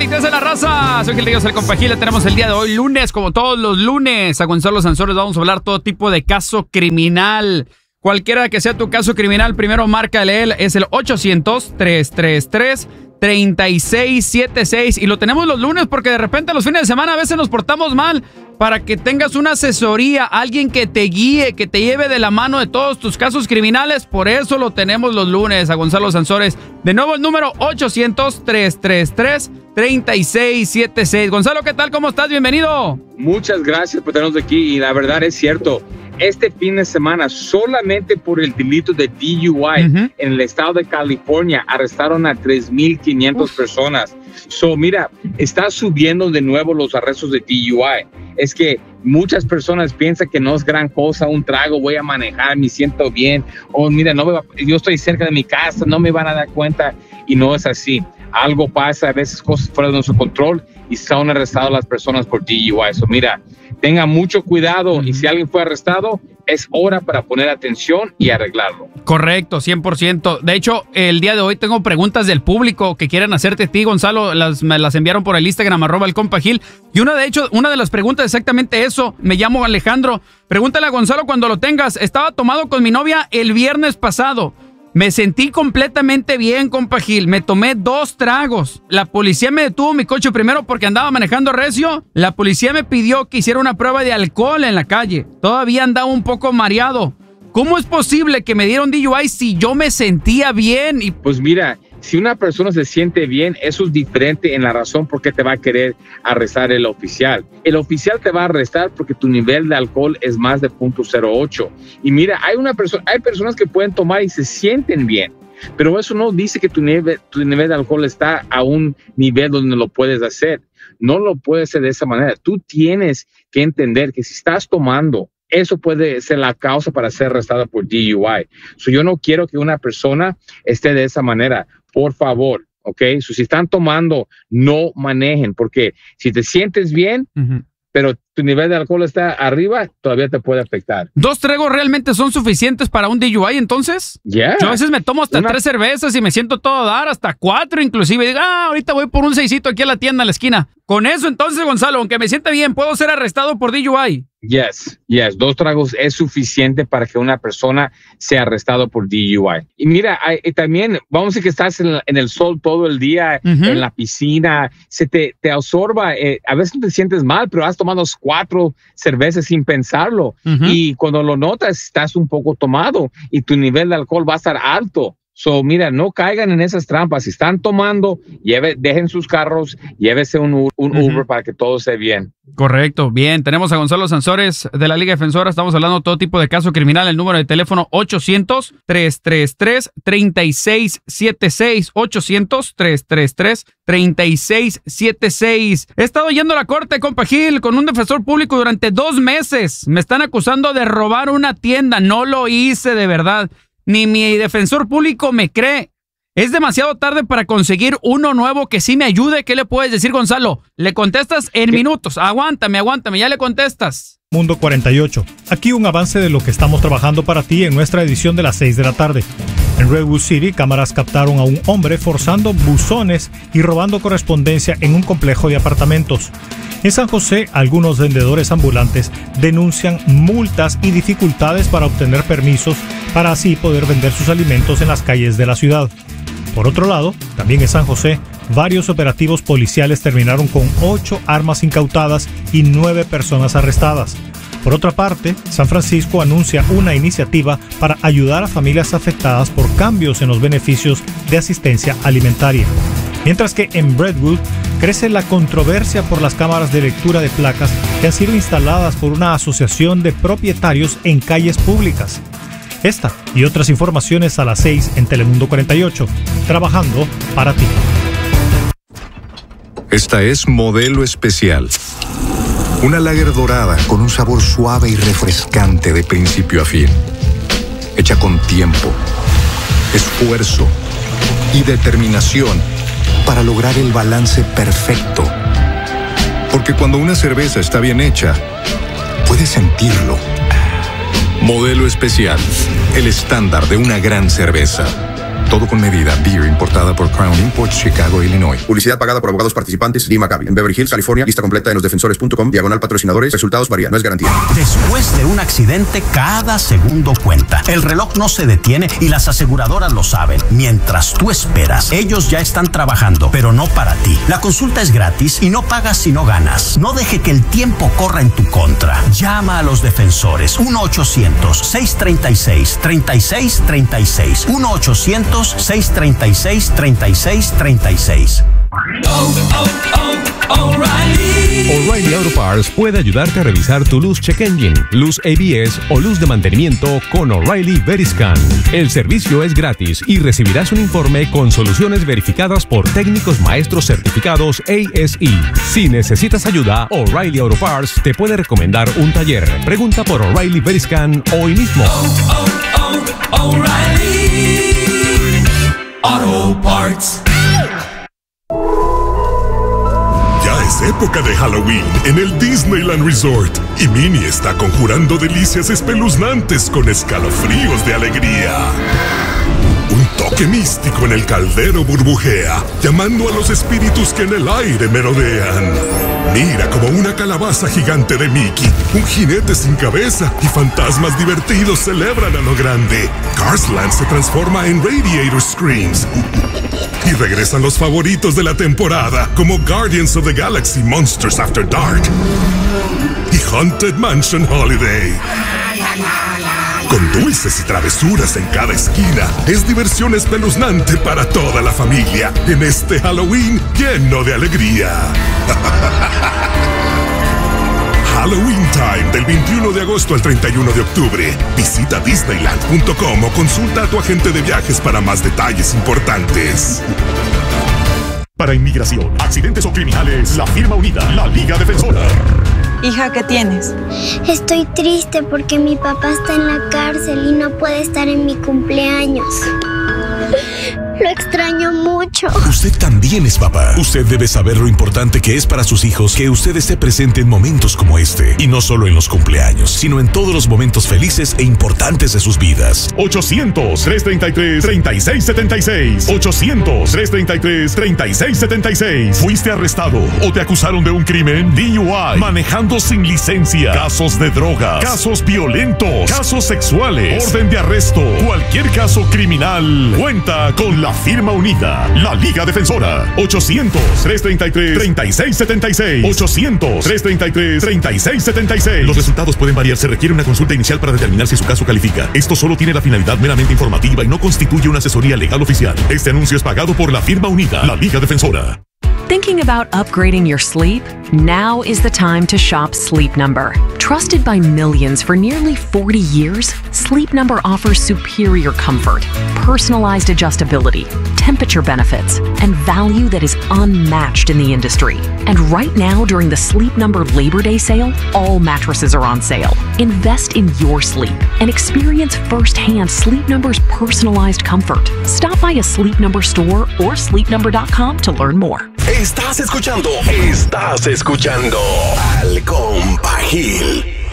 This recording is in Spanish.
¿Qué hace la raza? Soy Gil Ríos, el compa Gil. Tenemos el día de hoy, lunes, como todos los lunes. A Gonzalo Sansores vamos a hablar todo tipo de caso criminal. Cualquiera que sea tu caso criminal, primero márcale él. Es el 800-333-3676. Y lo tenemos los lunes porque de repente los fines de semana a veces nos portamos mal. Para que tengas una asesoría, alguien que te guíe, que te lleve de la mano de todos tus casos criminales. Por eso lo tenemos los lunes a Gonzalo Sansores. De nuevo el número 800-333-3676. Gonzalo, ¿qué tal? ¿Cómo estás? Bienvenido. Muchas gracias por tenernos aquí y la verdad es cierto. Este fin de semana, solamente por el delito de DUI en el estado de California, arrestaron a 3,500 personas. Mira, está subiendo de nuevo los arrestos de DUI. Es que muchas personas piensan que no es gran cosa, un trago, voy a manejar, me siento bien. O mira, yo estoy cerca de mi casa, no me van a dar cuenta. Y no es así. Algo pasa, a veces cosas fuera de nuestro control y son arrestadas las personas por DUI. Mira, tenga mucho cuidado y si alguien fue arrestado, es hora para poner atención y arreglarlo. Correcto, 100%. De hecho, el día de hoy tengo preguntas del público que quieren hacerte a ti, Gonzalo. Me las enviaron por el Instagram, @elcompagil. Y una de las preguntas es exactamente eso. Me llamo Alejandro. Pregúntale a Gonzalo cuando lo tengas. Estaba tomado con mi novia el viernes pasado. Me sentí completamente bien, compa Gil. Me tomé 2 tragos. La policía me detuvo mi coche primero porque andaba manejando recio. La policía me pidió que hiciera una prueba de alcohol en la calle. Todavía andaba un poco mareado. ¿Cómo es posible que me dieron DUI si yo me sentía bien? Pues mira, si una persona se siente bien, eso es diferente en la razón por qué te va a querer arrestar el oficial. El oficial te va a arrestar porque tu nivel de alcohol es más de 0.08. Y mira, hay personas que pueden tomar y se sienten bien, pero eso no dice que tu nivel de alcohol está a un nivel donde lo puedes hacer. No lo puedes hacer de esa manera. Tú tienes que entender que si estás tomando, eso puede ser la causa para ser arrestada por DUI. Yo no quiero que una persona esté de esa manera. Por favor, ¿ok? Si están tomando, no manejen, porque si te sientes bien, pero tu nivel de alcohol está arriba, todavía te puede afectar. 2 tragos realmente son suficientes para un DUI, entonces. Yeah. Yo a veces me tomo hasta 3 cervezas y me siento todo dar, hasta 4 inclusive. Digo, ahorita voy por un 6 aquí a la tienda, a la esquina. Con eso entonces, Gonzalo, aunque me sienta bien, ¿puedo ser arrestado por DUI? Yes. 2 tragos es suficiente para que una persona sea arrestado por DUI. Y mira, también, vamos a decir que estás en el sol todo el día, en la piscina, se te absorba, a veces no te sientes mal, pero has tomado 4 cervezas sin pensarlo. Y cuando lo notas, estás un poco tomado y tu nivel de alcohol va a estar alto. Mira, no caigan en esas trampas. Si están tomando, dejen sus carros, llévese un Uber para que todo esté bien. Correcto, bien. Tenemos a Gonzalo Sansores de la Liga Defensora. Estamos hablando de todo tipo de caso criminal. El número de teléfono 800-333-3676. 800-333-3676. He estado yendo a la corte, compa Gil, con un defensor público durante 2 meses. Me están acusando de robar una tienda. No lo hice de verdad. Ni mi defensor público me cree. Es demasiado tarde para conseguir uno nuevo que sí me ayude. ¿Qué le puedes decir, Gonzalo? Le contestas en minutos. Aguántame, ya le contestas. Mundo 48. Aquí un avance de lo que estamos trabajando para ti en nuestra edición de las 6 de la tarde. En Redwood City, cámaras captaron a un hombre forzando buzones y robando correspondencia en un complejo de apartamentos. En San José, algunos vendedores ambulantes denuncian multas y dificultades para obtener permisos para así poder vender sus alimentos en las calles de la ciudad. Por otro lado, también en San José, varios operativos policiales terminaron con 8 armas incautadas y 9 personas arrestadas. Por otra parte, San Francisco anuncia una iniciativa para ayudar a familias afectadas por cambios en los beneficios de asistencia alimentaria. Mientras que en Brentwood crece la controversia por las cámaras de lectura de placas que han sido instaladas por una asociación de propietarios en calles públicas. Esta y otras informaciones a las 6 en Telemundo 48, trabajando para ti. Esta es Modelo Especial. Una lager dorada con un sabor suave y refrescante de principio a fin. Hecha con tiempo, esfuerzo y determinación para lograr el balance perfecto. Porque cuando una cerveza está bien hecha, puedes sentirlo. Modelo Especial, el estándar de una gran cerveza. Todo con medida. Beer importada por Crown Imports, Chicago, Illinois. Publicidad pagada por abogados participantes. Lee Maccabi. En Beverly Hills, California. Lista completa en losdefensores.com. /patrocinadores. Resultados varían. No es garantía. Después de un accidente, cada segundo cuenta. El reloj no se detiene y las aseguradoras lo saben. Mientras tú esperas, ellos ya están trabajando, pero no para ti. La consulta es gratis y no pagas si no ganas. No deje que el tiempo corra en tu contra. Llama a los defensores. 1-800-636-3636. 1-800-636-3636. O'Reilly Auto Parts puede ayudarte a revisar tu luz check engine, luz ABS o luz de mantenimiento con O'Reilly Veriscan. El servicio es gratis y recibirás un informe con soluciones verificadas por técnicos maestros certificados ASE. Si necesitas ayuda, O'Reilly Auto Parts te puede recomendar un taller. Pregunta por O'Reilly Veriscan hoy mismo. O'Reilly Auto Parts. Es época de Halloween en el Disneyland Resort y Minnie está conjurando delicias espeluznantes con escalofríos de alegría. Un toque místico en el caldero burbujea, llamando a los espíritus que en el aire merodean. Mira como una calabaza gigante de Mickey, un jinete sin cabeza y fantasmas divertidos celebran a lo grande. Cars Land se transforma en Radiator Screams. Y regresan los favoritos de la temporada, como Guardians of the Galaxy Monsters After Dark y Haunted Mansion Holiday. Con dulces y travesuras en cada esquina, es diversión espeluznante para toda la familia en este Halloween lleno de alegría. Halloween Time, del 21 de agosto al 31 de octubre. Visita Disneyland.com o consulta a tu agente de viajes para más detalles importantes. Para inmigración, accidentes o criminales, la firma unida, la Liga Defensora. Hija, ¿qué tienes? Estoy triste porque mi papá está en la cárcel y no puede estar en mi cumpleaños. Lo extraño mucho. Usted también es papá. Usted debe saber lo importante que es para sus hijos que usted esté presente en momentos como este. Y no solo en los cumpleaños, sino en todos los momentos felices e importantes de sus vidas. 800-333-3676. 800-333-3676. ¿Fuiste arrestado o te acusaron de un crimen? DUI, manejando sin licencia, casos de drogas, casos violentos, casos sexuales, orden de arresto, cualquier caso criminal. Cuenta con la firma unida, la Liga Defensora. 800-333-3676. 800-333-3676. Los resultados pueden variar. Se requiere una consulta inicial para determinar si su caso califica. Esto solo tiene la finalidad meramente informativa y no constituye una asesoría legal oficial. Este anuncio es pagado por la firma unida, la Liga Defensora. Thinking about upgrading your sleep? Now is the time to shop Sleep Number. Trusted by millions for nearly 40 years, Sleep Number offers superior comfort, personalized adjustability, temperature benefits, and value that is unmatched in the industry. And right now, during the Sleep Number Labor Day sale, all mattresses are on sale. Invest in your sleep and experience firsthand Sleep Number's personalized comfort. Stop by a Sleep Number store or sleepnumber.com to learn more. Estás escuchando Al Compagil.